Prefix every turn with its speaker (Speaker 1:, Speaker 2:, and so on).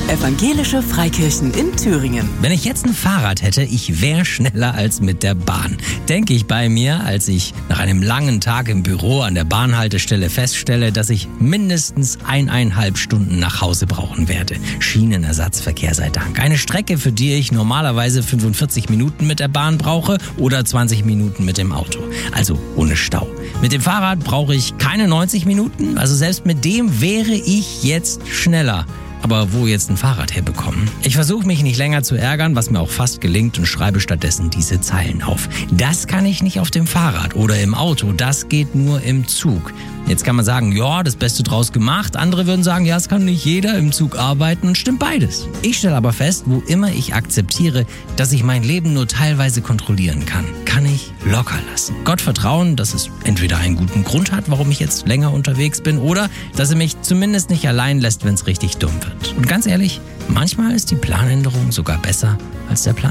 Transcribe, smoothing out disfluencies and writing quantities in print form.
Speaker 1: Evangelische Freikirchen in Thüringen.
Speaker 2: Wenn ich jetzt ein Fahrrad hätte, ich wäre schneller als mit der Bahn. Denke ich bei mir, als ich nach einem langen Tag im Büro an der Bahnhaltestelle feststelle, dass ich mindestens 1,5 Stunden nach Hause brauchen werde. Schienenersatzverkehr sei Dank. Eine Strecke, für die ich normalerweise 45 Minuten mit der Bahn brauche oder 20 Minuten mit dem Auto. Also ohne Stau. Mit dem Fahrrad brauche ich keine 90 Minuten, also selbst mit dem wäre ich jetzt schneller. Aber wo jetzt ein Fahrrad herbekommen? Ich versuche mich nicht länger zu ärgern, was mir auch fast gelingt, und schreibe stattdessen diese Zeilen auf. Das kann ich nicht auf dem Fahrrad oder im Auto, das geht nur im Zug. Jetzt kann man sagen, ja, das Beste draus gemacht. Andere würden sagen, ja, es kann nicht jeder im Zug arbeiten, und stimmt beides. Ich stelle aber fest, wo immer ich akzeptiere, dass ich mein Leben nur teilweise kontrollieren kann ich locker lassen. Gott vertrauen, dass es entweder einen guten Grund hat, warum ich jetzt länger unterwegs bin, oder dass er mich zumindest nicht allein lässt, wenn es richtig dumm wird. Und ganz ehrlich, manchmal ist die Planänderung sogar besser als der Plan.